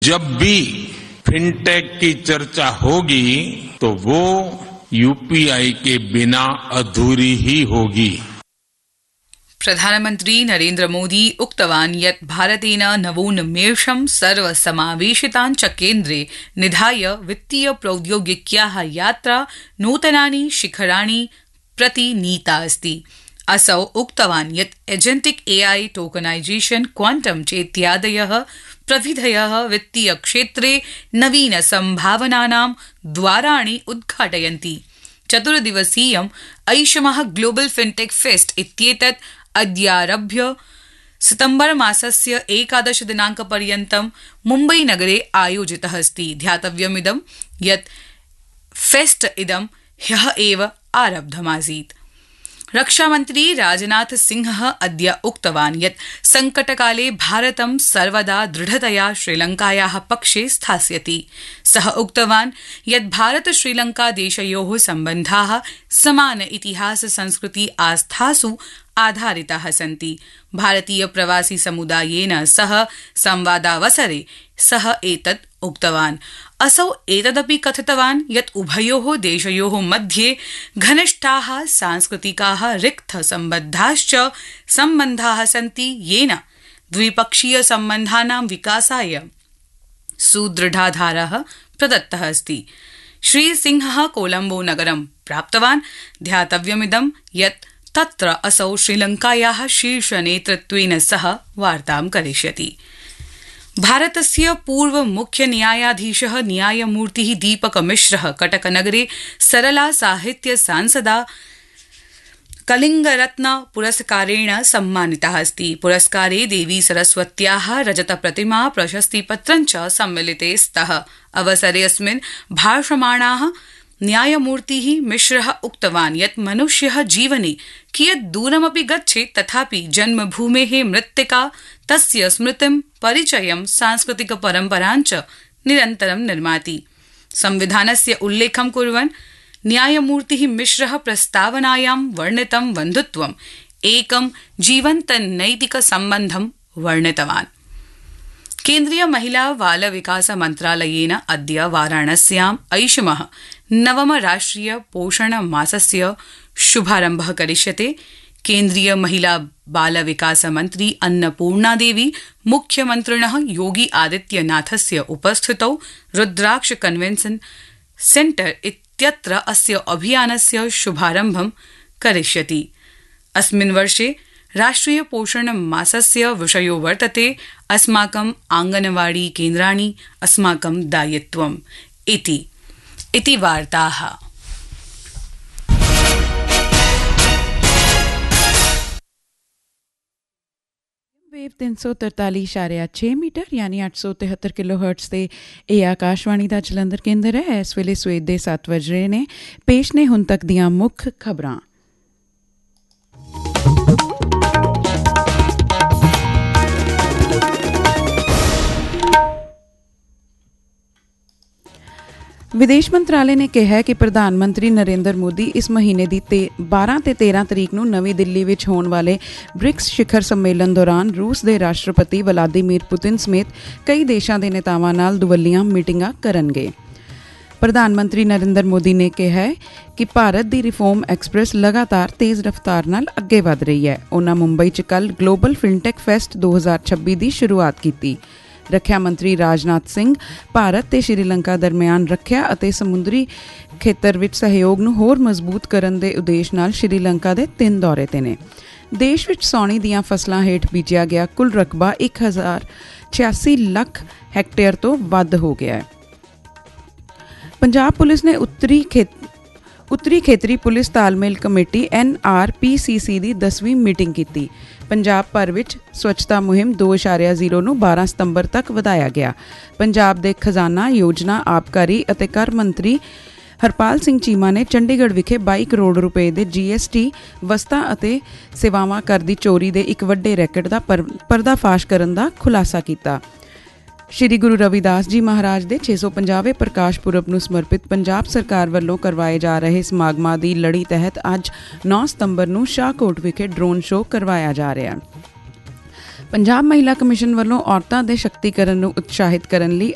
जब भी फिनटेक की चर्चा होगी तो वो यूपीआई के बिना अधूरी ही होगी। प्रधानमन्त्री नरेन्द्र मोदी उक्तवान् यत् भारतेन नवोन्मेषं सर्वसमावेशितान् च केन्द्रे निधाय वित्तीय प्रौद्योगिक्याः यात्रा नूतनानि शिखराणि प्रति नीता अस्ति। असौ उक्तवान् यत् एजेन्टिक एआई टोकनाइजेशन क्वांटम चेत्यादयः प्रविधयः वित्तीय क्षेत्रे नवीन संभावनानां द्वाराणि उद्घाटयन्ति। चतुर्दिवसीयम् ऐषमः ग्लोबल फिनटेक फेस्ट इत्येतत् अद्यारभ्य सितम्बर मासस्य 11 दिनाङ्कपर्यन्तं मुम्बई नगरे आयोजितः अस्ति। ध्यातव्यमिदं यत् फेस्ट इदं ह्यः एव आरब्धमासीत्। रक्षामन्त्री राजनाथ सिंहः अद्य उक्तवान् यत् संकटकाले भारतं सर्वदा दृढतया श्रीलङ्कायाः पक्षे स्थास्यति। सः उक्तवान् यत् भारत श्रीलङ्का देशयोः सम्बन्धाः समान इतिहास संस्कृति आस्थासु आधारिताः सन्ति। भारतीय प्रवासी समुदायेन सह संवादावसरे सः एतत् उक्तवान्। असौ एतदपि कथितवान् यत् उभयोः देशयोः मध्ये घनिष्ठाः सांस्कृतिकाः रिक्थसम्बद्धाश्च सम्बन्धाः सन्ति येन द्विपक्षीय सम्बन्धानां विकासाय सुदृढाधारः प्रदत्तः अस्ति। श्रीसिंहः कोलम्बो नगरं प्राप्तवान्। ध्यातव्यमिदं यत् तत्र असौ श्रीलङ्कायाः शीर्षनेतृत्वेन सह वार्तां करिष्यति। भारतस्य पूर्व मुख्य न्यायाधीशः न्यायमूर्तिः दीपकमिश्रः कटकनगरे सरला साहित्य सांसदा कलिङ्गरत्न पुरस्कारेण सम्मानितः अस्ति। पुरस्कारे देवी सरस्वत्याः रजतप्रतिमा प्रशस्तिपत्रं च सम्मिलिते स्तः। अवसरेऽस्मिन् भाषमाणाः न्यायमूर्तिः मिश्रः उक्तवान् यत् मनुष्यः जीवने कियत् दूरमपि गच्छेत् तथापि जन्मभूमेः मृत्तिका तस्य स्मृतिं परिचयं सांस्कृतिक परम्परां च निरन्तरं निर्माति। संविधानस्य उल्लेखं कुर्वन् न्यायमूर्तिः मिश्रः प्रस्तावनायां वर्णितं बन्धुत्वम् एकं जीवन्त नैतिक सम्बन्धं वर्णितवान्। केन्द्रीय महिला बाल विकास मन्त्रालयेन अद्य वाराणस्याम् ऐषमः नवम राष्ट्रिय पोषण मासस्य शुभारम्भः करिष्यते। केन्द्रीय महिला बाल विकास मन्त्री अन्नपूर्णादेवी मुख्यमन्त्रिणः योगी आदित्यनाथस्य उपस्थितौ रुद्राक्ष कन्वेन्शन सेन्टर इत्यत्र अस्य अभियानस्य शुभारम्भं करिष्यति। अस्मिन् वर्षे राष्ट्रिय पोषण मासस्य विषयो वर्तते अस्माकम् आंगनवाड़ी केन्द्राणि अस्माकं दायित्वम् इति वार्ताः। वेव 343.6 मीटर यानी 873 किलोहर्ट्ज ਤੇ ਇਹ ਆਕਾਸ਼ਵਾਣੀ ਦਾ ਜਲੰਧਰ ਕੇਂਦਰ ਹੈ। ਇਸ ਵੇਲੇ ਸਵੇਰ ਦੇ 7 ਵਜ ਰਹੇ ਨੇ। ਪੇਸ਼ ਨੇ ਹੁਣ ਤੱਕ ਦੀਆਂ ਮੁੱਖ ਖਬਰਾਂ। विदेश मंत्रालय ने कहा है कि प्रधानमंत्री नरेंद्र मोदी इस महीने की 12 ਤੇ 13 तरीक ਨੂੰ नवी दिल्ली ਵਿੱਚ ਹੋਣ ਵਾਲੇ ब्रिक्स शिखर सम्मेलन दौरान रूस ਦੇ ਰਾਸ਼ਟਰਪਤੀ ਵਲਾਦੀਮੀਰ ਪੁਤਿਨ ਸਮੇਤ ਕਈ ਦੇਸ਼ਾਂ ਦੇ ਨੇਤਾਵਾਂ ਨਾਲ ਦੁਵੱਲੀਆਂ ਮੀਟਿੰਗਾਂ ਕਰਨਗੇ। ਪ੍ਰਧਾਨ ਮੰਤਰੀ ਨਰਿੰਦਰ ਮੋਦੀ ਨੇ ਕਿਹਾ ਹੈ ਕਿ ਭਾਰਤ ਦੀ ਰਿਫਾਰਮ ਐਕਸਪ੍ਰੈਸ ਲਗਾਤਾਰ ਤੇਜ਼ ਰਫ਼ਤਾਰ ਨਾਲ ਅੱਗੇ ਵਧ ਰਹੀ ਹੈ। ਉਹਨਾਂ ਮੁੰਬਈ 'ਚ ਕੱਲ੍ਹ ਗਲੋਬਲ ਫਿਨਟੈਕ ਫੈਸਟ 2026 ਦੀ ਸ਼ੁਰੂਆਤ ਕੀਤੀ। ਰੱਖਿਆ ਮੰਤਰੀ ਰਾਜਨਾਥ ਸਿੰਘ ਭਾਰਤ ਤੇ ਸ਼੍ਰੀਲੰਕਾ ਦਰਮਿਆਨ ਰੱਖਿਆ ਅਤੇ ਸਮੁੰਦਰੀ ਖੇਤਰ ਵਿੱਚ ਸਹਿਯੋਗ ਨੂੰ ਹੋਰ ਮਜ਼ਬੂਤ ਕਰਨ ਦੇ ਉਦੇਸ਼ ਨਾਲ ਸ਼੍ਰੀਲੰਕਾ ਦੇ 3 ਦੌਰੇ ਤੇ ਨੇ। ਦੇਸ਼ ਵਿੱਚ ਸਾਉਣੀ ਦੀਆਂ ਫਸਲਾਂ ਹੇਠ ਬੀਜਿਆ ਗਿਆ ਕੁੱਲ ਰਕਬਾ 1086 ਲੱਖ ਹੈਕਟੇਅਰ ਤੋਂ ਵੱਧ ਹੋ ਗਿਆ ਹੈ। ਪੰਜਾਬ ਪੁਲਿਸ ਨੇ ਉੱਤਰੀ ਖੇਤਰੀ ਪੁਲਿਸ ਤਾਲਮੇਲ ਕਮੇਟੀ NRPCC ਦੀ 10ਵੀਂ ਮੀਟਿੰਗ ਕੀਤੀ। ਪੰਜਾਬ ਭਰ ਵਿੱਚ ਸਵੱਛਤਾ ਮੁਹਿੰਮ 2.0 ਨੂੰ 12 ਸਤੰਬਰ ਤੱਕ ਵਧਾਇਆ ਗਿਆ। ਪੰਜਾਬ ਦੇ ਖਜ਼ਾਨਾ ਯੋਜਨਾ ਆਬਕਾਰੀ ਅਤੇ ਕਰ ਮੰਤਰੀ ਹਰਪਾਲ ਸਿੰਘ ਚੀਮਾ ਨੇ ਚੰਡੀਗੜ੍ਹ ਵਿਖੇ 22 ਕਰੋੜ ਰੁਪਏ ਦੇ GST ਵਸਤਾਂ ਅਤੇ ਸੇਵਾਵਾਂ ਕਰ ਦੀ ਚੋਰੀ ਦੇ ਇੱਕ ਵੱਡੇ ਰੈਕਟ ਦਾ ਪਰਦਾਫਾਸ਼ ਕਰਨ ਦਾ ਖੁਲਾਸਾ ਕੀਤਾ। ਸ਼੍ਰੀ ਗੁਰੂ ਰਵਿਦਾਸ ਜੀ ਮਹਾਰਾਜ ਦੇ 650ਵੇਂ ਪ੍ਰਕਾਸ਼ ਪੁਰਬ ਨੂੰ ਸਮਰਪਿਤ ਪੰਜਾਬ ਸਰਕਾਰ ਵੱਲੋਂ ਕਰਵਾਏ ਜਾ ਰਹੇ ਸਮਾਗਮਾਂ ਦੀ ਲੜੀ ਤਹਿਤ ਅੱਜ 9 ਸਤੰਬਰ ਨੂੰ ਸ਼ਾਹਕੋਟ ਵਿਖੇ ਡਰੋਨ ਸ਼ੋਅ ਕਰਵਾਇਆ ਜਾ ਰਿਹਾ ਹੈ। ਪੰਜਾਬ ਮਹਿਲਾ ਕਮਿਸ਼ਨ ਵੱਲੋਂ ਔਰਤਾਂ ਦੇ ਸ਼ਕਤੀਕਰਨ ਨੂੰ ਉਤਸ਼ਾਹਿਤ ਕਰਨ ਲਈ